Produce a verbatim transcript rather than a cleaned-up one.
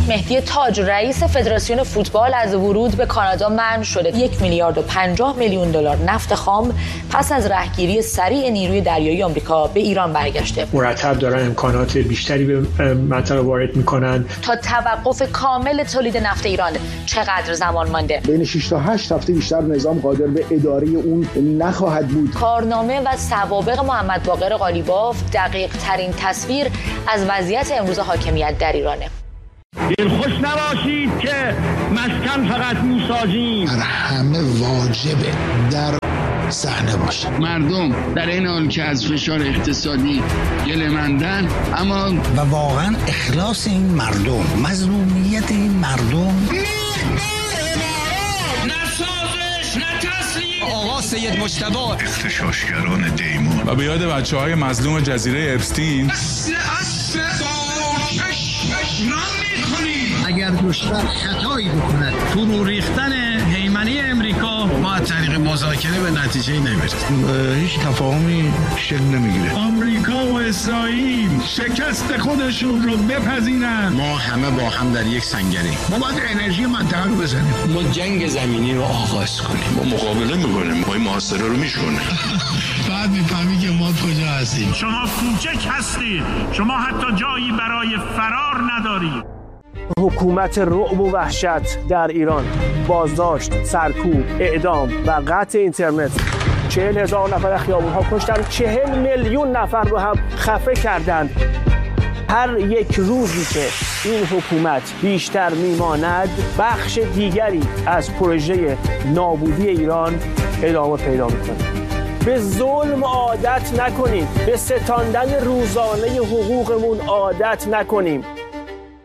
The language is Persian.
مهدی تاج رئیس فدراسیون فوتبال از ورود به کانادا منع شده. یک میلیارد و پنجاه میلیون دلار نفت خام پس از رهگیری سریع نیروی دریایی آمریکا به ایران برگشته. مرتب دارن امکانات بیشتری به منطقه وارد میکنن. تا توقف کامل تولید نفت ایران چقدر زمان مانده؟ بین شش تا هشت هفته بیشتر نظام قادر به اداره اون نخواهد بود. کارنامه و سوابق محمد باقر قالیباف دقیق ترین تصویر از وضعیت امروز حاکمیت در ایرانه. دلخوش نباشید که مسکن فقط میسازیم. هر همه واجبه در صحنه باشه. مردم در این حال که از فشار اقتصادی گله‌مندن، اما و واقعا اخلاص این مردم، مظلومیت این مردم، آقا سید مجتبی، اغتشاشگران دیمون و به یاد بچه‌های مظلوم جزیره اپستین. اصل اصل اگر دشمن خطایی بکند فرو ریختن هیمنه امریکا ما از طریق مذاکره به نتیجه نمیرسیم. هیچ تفاهمی شکل نمیگیره. آمریکا و اسرائیل شکست خودشون رو بپذیرن. ما همه با هم در یک سنگریم. ما باید انرژی منطقه رو بزنیم. ما جنگ زمینی رو آغاز کنیم. ما مقابله میکنیم، ما این محاصره رو میشکنیم. بعد میفهمی که ما کجا هستیم. شما کوچک هستید. شما حتی جایی برای فرار ندارید. حکومت رعب و وحشت در ایران، بازداشت، سرکوب، اعدام و قطع اینترنت. چهل هزار نفر خیابون‌ها کشتن، چهل میلیون نفر رو هم خفه کردند. هر یک روزی که این حکومت بیشتر میماند، بخش دیگری از پروژه نابودی ایران ادامه پیدا میکنه. به ظلم عادت نکنیم، به ستاندن روزانه حقوقمون عادت نکنیم.